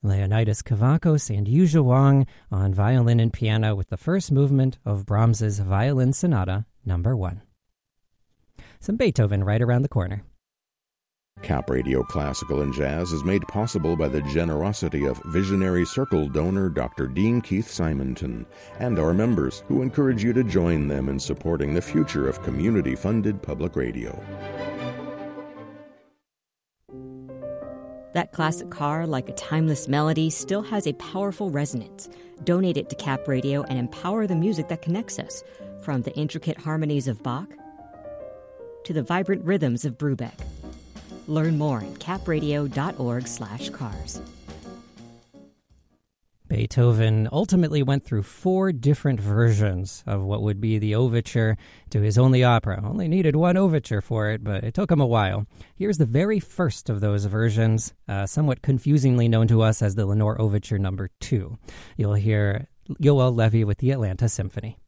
Leonidas Kavakos and Yuzha Wang on violin and piano with the first movement of Brahms's Violin Sonata No. 1. Some Beethoven right around the corner. Cap Radio Classical and Jazz is made possible by the generosity of visionary Circle donor Dr. Dean Keith Simonton and our members, who encourage you to join them in supporting the future of community-funded public radio. That classic car, like a timeless melody, still has a powerful resonance. Donate it to Cap Radio and empower the music that connects us, from the intricate harmonies of Bach to the vibrant rhythms of Brubeck. Learn more at capradio.org/cars. Beethoven ultimately went through 4 different versions of what would be the overture to his only opera. Only needed one overture for it, but it took him a while. Here's the very first of those versions, somewhat confusingly known to us as the Lenore Overture No. 2. You'll hear Yoel Levy with the Atlanta Symphony.